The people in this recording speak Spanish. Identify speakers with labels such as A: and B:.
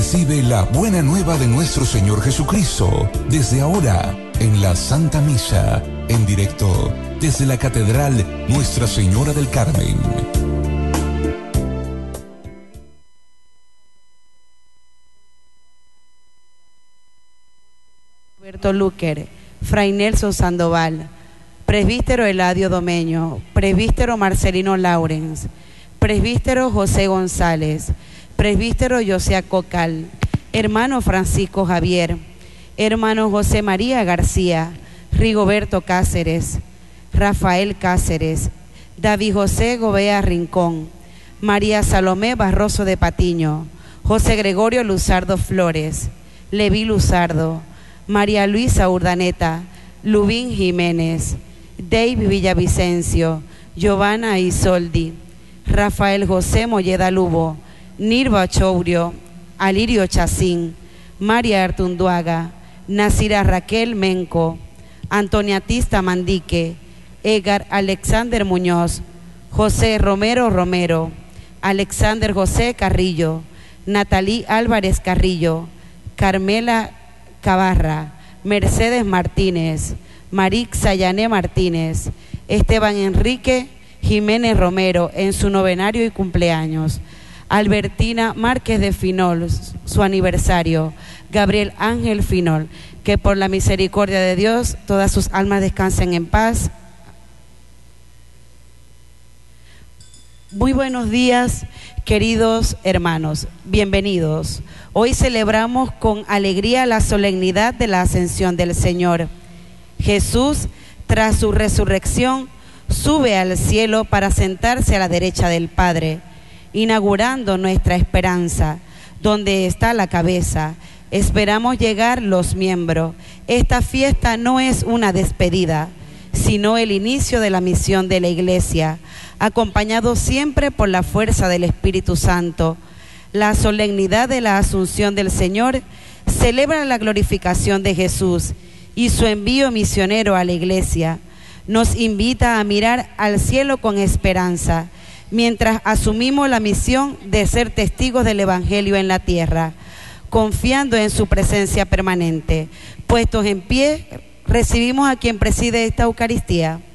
A: Recibe la buena nueva de nuestro Señor Jesucristo desde ahora en la Santa Misa, en directo desde la Catedral Nuestra Señora del Carmen.
B: Roberto Luquer, Fray Nelson Sandoval, Presbítero Eladio Domeño, Presbítero Marcelino Laurens, Presbítero José González, Presbítero José Cocal, Hermano Francisco Javier, Hermano José María García, Rigoberto Cáceres, Rafael Cáceres, David José Gobea Rincón, María Salomé Barroso de Patiño, José Gregorio Luzardo Flores, Leví Luzardo, María Luisa Urdaneta, Lubín Jiménez, Dave Villavicencio, Giovanna Isoldi, Rafael José Molleda Lubo, Nirva Chourio, Alirio Chacín, María Artunduaga, Nasira Raquel Menco, Antonia Tista Mandique, Edgar Alexander Muñoz, José Romero Romero, Alexander José Carrillo, Natalí Álvarez Carrillo, Carmela Cabarra, Mercedes Martínez, Marix Sayané Martínez, Esteban Enrique Jiménez Romero en su novenario y cumpleaños, Albertina Márquez de Finol, su aniversario, Gabriel Ángel Finol, que por la misericordia de Dios todas sus almas descansen en paz. Muy buenos días, queridos hermanos, bienvenidos. Hoy celebramos con alegría la solemnidad de la ascensión del Señor. Jesús, tras su resurrección, sube al cielo para sentarse a la derecha del Padre, inaugurando nuestra esperanza, donde está la cabeza. Esperamos llegar los miembros. Esta fiesta no es una despedida, sino el inicio de la misión de la Iglesia, acompañado siempre por la fuerza del Espíritu Santo. La solemnidad de la Asunción del Señor celebra la glorificación de Jesús y su envío misionero a la Iglesia. Nos invita a mirar al cielo con esperanza, mientras asumimos la misión de ser testigos del Evangelio en la tierra, confiando en su presencia permanente. Puestos en pie, recibimos a quien preside esta Eucaristía.